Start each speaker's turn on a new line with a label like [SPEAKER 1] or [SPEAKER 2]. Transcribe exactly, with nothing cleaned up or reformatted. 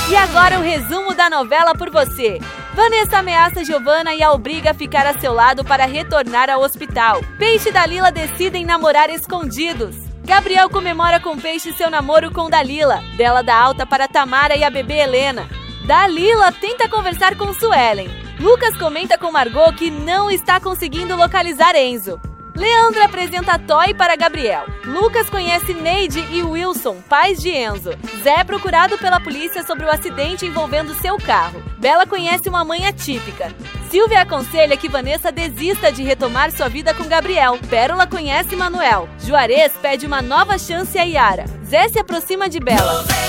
[SPEAKER 1] E agora o resumo da novela por você. Vanessa ameaça Giovanna e a obriga a ficar a seu lado para retornar ao hospital. Peixe e Dalila decidem namorar escondidos. Gabriel comemora com Peixe seu namoro com Dalila. Bela dá alta para Tamara e a bebê Helena. Dalila tenta conversar com Suelen. Lucas comenta com Margot que não está conseguindo localizar Enzo. Leandro apresenta Toy para Gabriel. Lucas conhece Neide e Wilson, pais de Enzo. Zé é procurado pela polícia sobre o acidente envolvendo seu carro. Bela conhece uma mãe atípica. Silvia aconselha que Vanessa desista de retomar sua vida com Gabriel. Pérola conhece Manuel. Juarez pede uma nova chance a Yara. Zé se aproxima de Bela.